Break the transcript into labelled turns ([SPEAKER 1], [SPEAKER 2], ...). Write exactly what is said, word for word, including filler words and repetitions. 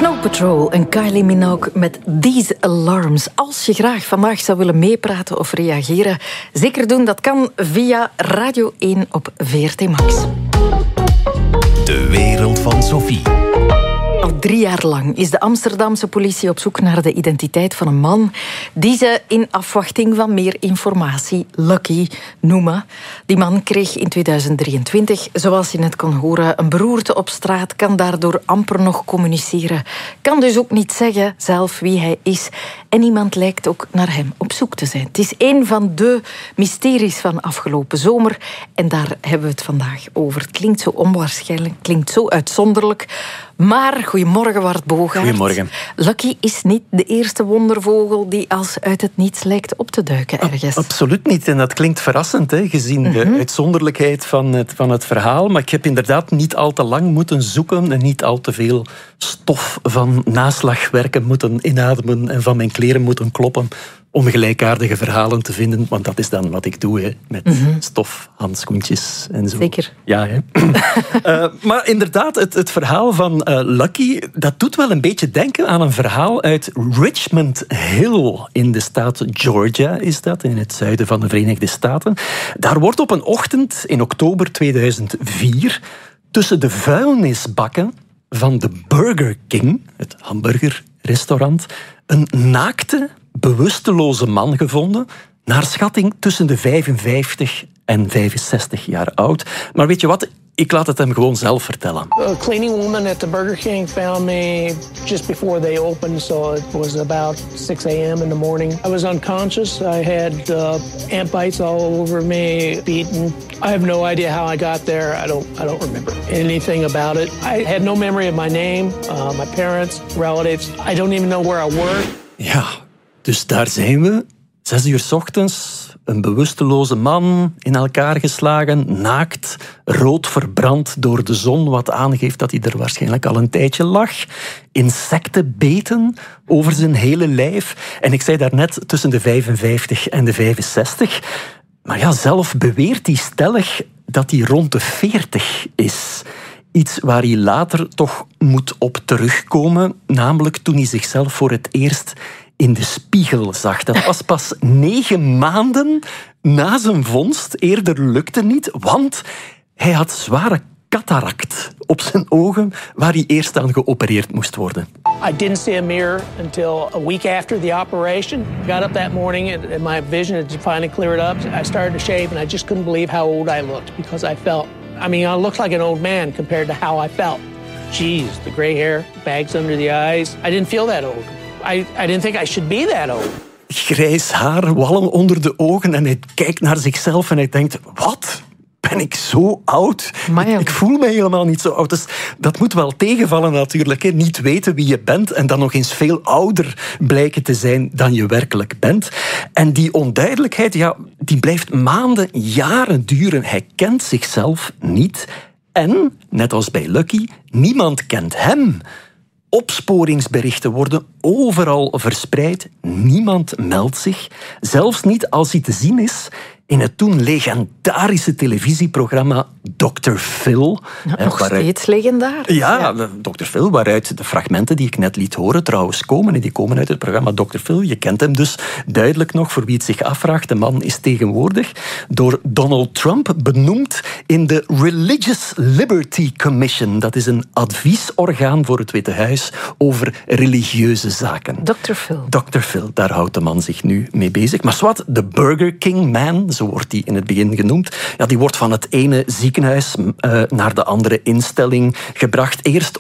[SPEAKER 1] Snow Patrol en Kylie Minogue met These Alarms. Als je graag vandaag zou willen meepraten of reageren, zeker doen. Dat kan via Radio één op V R T Max.
[SPEAKER 2] De wereld van Sophie.
[SPEAKER 1] Al drie jaar lang is de Amsterdamse politie op zoek naar de identiteit van een man die ze in afwachting van meer informatie Lucky noemen. Die man kreeg in tweeduizend drieëntwintig, zoals je net kon horen, een beroerte op straat, kan daardoor amper nog communiceren, kan dus ook niet zeggen zelf wie hij is. En niemand lijkt ook naar hem op zoek te zijn. Het is een van de mysteries van afgelopen zomer en daar hebben we het vandaag over. Het klinkt zo onwaarschijnlijk, klinkt zo uitzonderlijk. Maar, goedemorgen Wart Bogaert.
[SPEAKER 3] Goedemorgen.
[SPEAKER 1] Lucky is niet de eerste wondervogel die als uit het niets lijkt op te duiken ergens.
[SPEAKER 3] A- absoluut niet. En dat klinkt verrassend, hè, gezien
[SPEAKER 1] Mm-hmm.
[SPEAKER 3] de uitzonderlijkheid van het, van het verhaal. Maar ik heb inderdaad niet al te lang moeten zoeken en niet al te veel stof van naslagwerken moeten inademen en van mijn kleren moeten kloppen om gelijkaardige verhalen te vinden. Want dat is dan wat ik doe, hè, met mm-hmm. stof, handschoentjes en zo.
[SPEAKER 1] Zeker.
[SPEAKER 3] Ja, hè. uh, maar inderdaad, het, het verhaal van uh, Lucky, dat doet wel een beetje denken aan een verhaal uit Richmond Hill in de staat Georgia, is dat, in het zuiden van de Verenigde Staten. Daar wordt op een ochtend in oktober tweeduizend vier tussen de vuilnisbakken van de Burger King, het hamburgerrestaurant, een naakte, bewusteloze man gevonden, naar schatting tussen de vijfenvijftig en vijfenzestig jaar oud. Maar weet je wat? Ik laat het hem gewoon zelf vertellen.
[SPEAKER 4] A cleaning woman at the Burger King found me just before they opened, so it was about six a.m. in the morning. I was unconscious. I had uh, ant bites all over me, beaten. I have no idea how I got there. I don't, I don't remember anything about it. I had no memory of my name, uh, my parents, relatives. I don't even know where I work.
[SPEAKER 3] Ja, dus daar zijn we. Zes uur 's ochtends, een bewusteloze man, in elkaar geslagen, naakt, rood verbrand door de zon, wat aangeeft dat hij er waarschijnlijk al een tijdje lag. Insecten beten over zijn hele lijf. En ik zei daarnet tussen de vijfenvijftig en de vijfenzestig. Maar ja, zelf beweert hij stellig dat hij rond de veertig is. Iets waar hij later toch moet op terugkomen, namelijk toen hij zichzelf voor het eerst in de spiegel zag. Dat was pas negen maanden na zijn vondst. Eerder lukte niet, want hij had zware cataract op zijn ogen, waar hij eerst aan geopereerd moest worden.
[SPEAKER 4] I didn't see a mirror until a week after the operation. I got up that morning and, and my vision had finally cleared up. I started to shave and I just couldn't believe how old I looked because I felt, I mean, I looked like an old man compared to how I felt. Jeez, the gray hair, bags under the eyes. I didn't feel that old. I, I didn't think I should be that old.
[SPEAKER 3] Grijs haar, wallen onder de ogen en hij kijkt naar zichzelf en hij denkt, wat? Ben ik zo oud?
[SPEAKER 1] Maar
[SPEAKER 3] Ik voel me helemaal niet zo oud. Dus dat moet wel tegenvallen natuurlijk. Hè. Niet weten wie je bent en dan nog eens veel ouder blijken te zijn dan je werkelijk bent. En die onduidelijkheid, ja, die blijft maanden, jaren duren. Hij kent zichzelf niet. En, net als bij Lucky, niemand kent hem. Opsporingsberichten worden overal verspreid. Niemand meldt zich. Zelfs niet als hij te zien is in het toen legendarische televisieprogramma dokter Phil.
[SPEAKER 1] Ja, nog waaruit... steeds legendarisch.
[SPEAKER 3] Ja,
[SPEAKER 1] ja,
[SPEAKER 3] dokter Phil, waaruit de fragmenten die ik net liet horen trouwens komen. En die komen uit het programma dokter Phil. Je kent hem dus duidelijk nog, voor wie het zich afvraagt. De man is tegenwoordig door Donald Trump benoemd in de Religious Liberty Commission. Dat is een adviesorgaan voor het Witte Huis over religieuze zaken.
[SPEAKER 1] dokter Phil.
[SPEAKER 3] dokter Phil, daar houdt de man zich nu mee bezig. Maar zwart, de Burger King Man, zo wordt die in het begin genoemd, ja, die wordt van het ene ziekenhuis uh, naar de andere instelling gebracht. Eerst